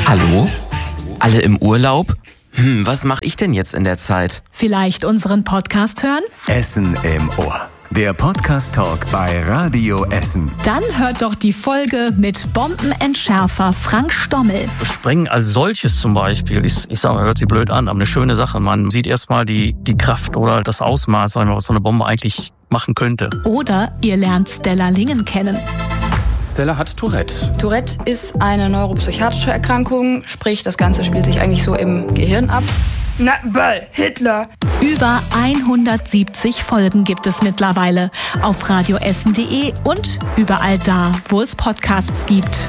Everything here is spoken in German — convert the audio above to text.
Hallo? Alle im Urlaub? Was mache ich denn jetzt in der Zeit? Vielleicht unseren Podcast hören? Essen im Ohr. Der Podcast-Talk bei Radio Essen. Dann hört doch die Folge mit Bombenentschärfer Frank Stommel. Sprengen als solches zum Beispiel, ich sage, hört sich blöd an, aber eine schöne Sache. Man sieht erstmal die Kraft oder das Ausmaß, was so eine Bombe eigentlich machen könnte. Oder ihr lernt Stella Lingen kennen. Stella hat Tourette. Tourette ist eine neuropsychiatrische Erkrankung, sprich das Ganze spielt sich eigentlich so im Gehirn ab. Na, Ball, Hitler. Über 170 Folgen gibt es mittlerweile auf radioessen.de und überall da, wo es Podcasts gibt.